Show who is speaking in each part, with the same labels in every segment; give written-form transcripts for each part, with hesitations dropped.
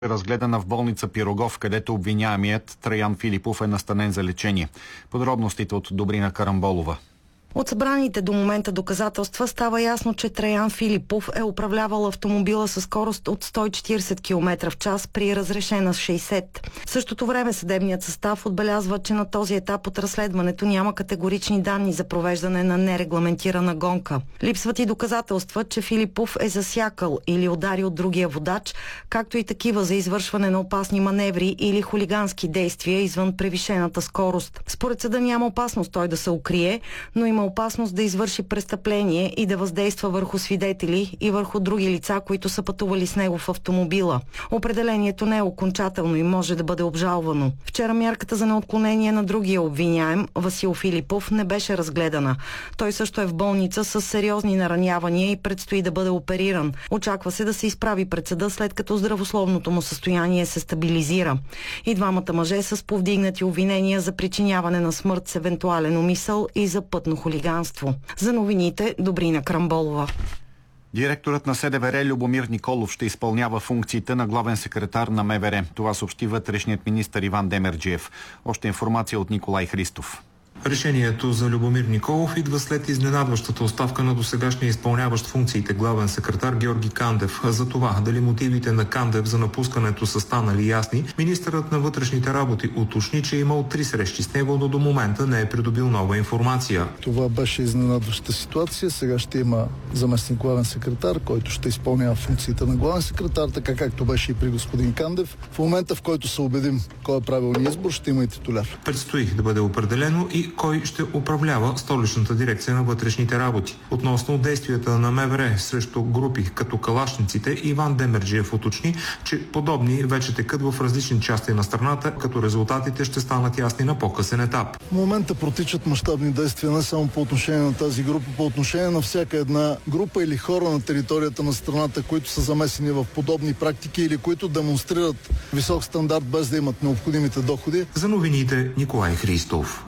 Speaker 1: разгледана в болница Пирогов, където обвиняемият Траян Филипов е настанен за лечение. Подробностите от Добрина Карамболова.
Speaker 2: От събраните до момента доказателства става ясно, че Траян Филипов е управлявал автомобила със скорост от 140 км в час при разрешена 60. В същото време съдебният състав отбелязва, че на този етап от разследването няма категорични данни за провеждане на нерегламентирана гонка. Липсват и доказателства, че Филипов е засякал или ударил другия водач, както и такива за извършване на опасни маневри или хулигански действия извън превишената скорост. Според съда няма опасност той да се укрие, но има опасност да извърши престъпление и да въздейства върху свидетели и върху други лица, които са пътували с него в автомобила. Определението не е окончателно и може да бъде обжалвано. Вчера мярката за неотклонение на другия обвиняем, Васил Филипов, не беше разгледана. Той също е в болница с сериозни наранявания и предстои да бъде опериран. Очаква се да се изправи пред съда, след като здравословното му състояние се стабилизира. И двамата мъже са с повдигнати обвинения за причиняване на смърт с евентуален умисъл и за пътно хулиганство. За новините, Добрина Карамболова.
Speaker 1: Директорът на СДВР Любомир Николов ще изпълнява функциите на главен секретар на МВР. Това съобщи вътрешният министър Иван Демерджиев. Още информация от Николай Христов.
Speaker 3: Решението за Любомир Николов идва след изненадващата оставка на досегашния изпълняващ функциите главен секретар Георги Кандев. За това дали мотивите на Кандев за напускането са станали ясни, министърът на вътрешните работи уточни, че е имал 3 срещи с него, но до момента не е придобил нова информация.
Speaker 4: Това беше изненадваща ситуация. Сега ще има заместник главен секретар, който ще изпълнява функциите на главен секретар, така както беше и при господин Кандев. В момента, в който се убедим кой е правилният избор, ще има и титуляр.
Speaker 3: Предстои да бъде определено и кой ще управлява столичната дирекция на вътрешните работи. Относно действията на МВР срещу групи като калашниците, Иван Демерджиев уточни, че подобни вече текат в различни части на страната, като резултатите ще станат ясни на по-късен етап.
Speaker 4: В момента протичат мащабни действия не само по отношение на тази група, по отношение на всяка една група или хора на територията на страната, които са замесени в подобни практики или които демонстрират висок стандарт без да имат необходимите доходи.
Speaker 3: За новините, Николай Христов.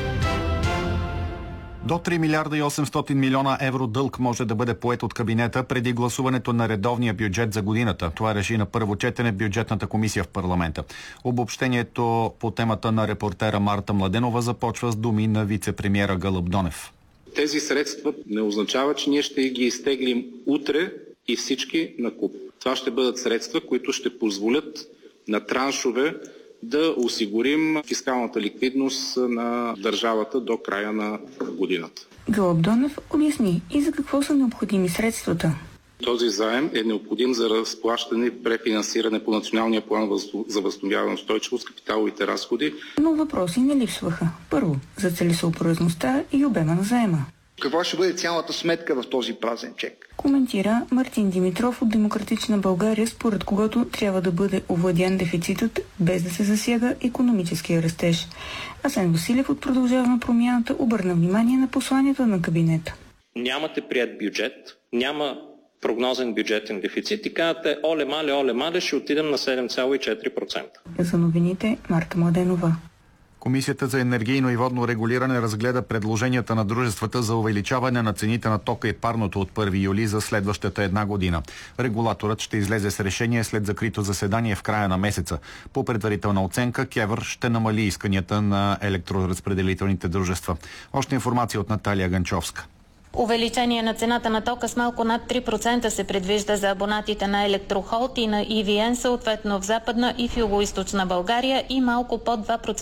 Speaker 1: До 3 милиарда и 800 милиона евро дълг може да бъде поет от кабинета преди гласуването на редовния бюджет за годината. Това реши на първо четене бюджетната комисия в парламента. Обобщението по темата на репортера Марта Младенова започва с думи на вице-премиера Гълъб Донев.
Speaker 5: Тези средства не означава, че ние ще ги изтеглим утре и всички накуп. Това ще бъдат средства, които ще позволят на траншове да осигурим фискалната ликвидност на държавата до края на годината.
Speaker 6: Гълъб Донев обясни и за какво са необходими средствата.
Speaker 5: Този заем е необходим за разплащане и префинансиране по Националния план за възстановяване и устойчивост, капиталовите разходи.
Speaker 6: Но въпроси не липсваха. Първо, за целесъобразността и обема на заема.
Speaker 7: Каква ще бъде цялата сметка в този празен чек?
Speaker 6: Коментира Мартин Димитров от Демократична България, според когото трябва да бъде овладян дефицитът, без да се засяга икономическия растеж. Асен Василев от Продължаваме промяната обърна внимание на посланието на кабинета.
Speaker 8: Нямате прият бюджет, няма прогнозен бюджетен дефицит и казвате оле мале, ще отидем на 7,4%.
Speaker 6: За новините, Марта Младенова.
Speaker 1: Комисията за енергийно и водно регулиране разгледа предложенията на дружествата за увеличаване на цените на тока и парното от 1 юли за следващата една година. Регулаторът ще излезе с решение след закрито заседание в края на месеца. По предварителна оценка, КЕВР ще намали исканията на електроразпределителните дружества. Още информация от Наталия Ганчовска.
Speaker 9: Увеличение на цената на тока с малко над 3% се предвижда за абонатите на Електрохолд и на ЕВН, съответно в Западна и в Югоизточна България, и малко под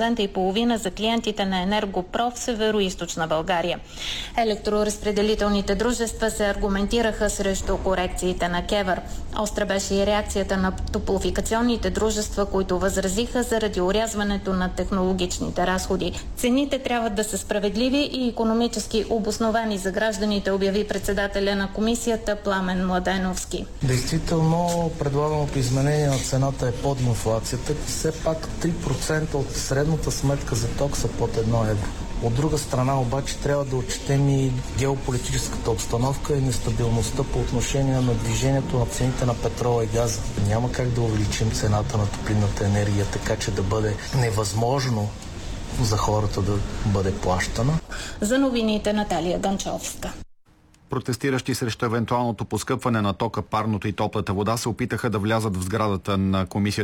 Speaker 9: 2,5% за клиентите на Енергопро в Североизточна България. Електроразпределителните дружества се аргументираха срещу корекциите на КЕВР. Остра беше и реакцията на топлофикационните дружества, които възразиха заради орязването на технологичните разходи. Цените трябва да са справедливи и икономически обосновани за гражданите, обяви председателя на комисията Пламен Младеновски.
Speaker 10: Действително, предлаганото изменение на цената е под инфлацията. Все пак 3% от средната сметка за ток са под 1 евро. От друга страна обаче трябва да отчетем и геополитическата обстановка и нестабилността по отношение на движението на цените на петрола и газа. Няма как да увеличим цената на топлинната енергия, така че да бъде невъзможно за хората да бъде плащана.
Speaker 9: За новините, Наталия Ганчовска.
Speaker 1: Протестиращи срещу евентуалното поскъпване на тока, парното и топлата вода се опитаха да влязат в сградата на комисията